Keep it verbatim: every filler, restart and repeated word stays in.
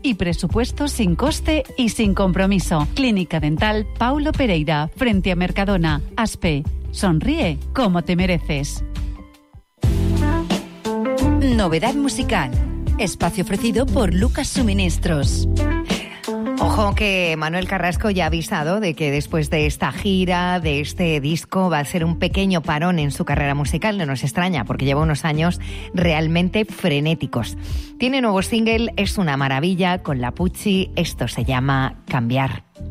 y presupuesto sin coste y sin compromiso. Clínica Dental Paulo Pereira, frente a Mercadona. Aspe, sonríe como te mereces. Novedad musical. Espacio ofrecido por Lucas Suministros. Ojo que Manuel Carrasco ya ha avisado de que después de esta gira, de este disco, va a hacer un pequeño parón en su carrera musical. No nos extraña, porque lleva unos años realmente frenéticos. Tiene nuevo single, es una maravilla, con la Pucci. Esto se llama Cambiar.